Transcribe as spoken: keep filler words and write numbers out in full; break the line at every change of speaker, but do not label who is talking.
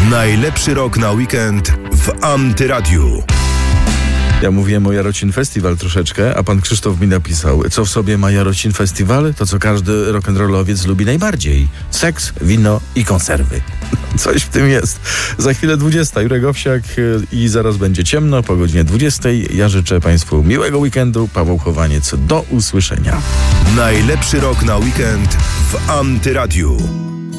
Najlepszy rok na weekend w Antyradiu.
Ja mówiłem o Jarocin Festival troszeczkę, a pan Krzysztof mi napisał, co w sobie ma Jarocin Festival? To, co każdy rock'n'rollowiec lubi najbardziej. Seks, wino i konserwy. Coś w tym jest. Za chwilę dwudziesta. Jurek Owsiak i zaraz będzie ciemno po godzinie dwudziestej. Ja życzę państwu miłego weekendu. Paweł Chowaniec. Do usłyszenia.
Najlepszy rok na weekend w Antyradiu.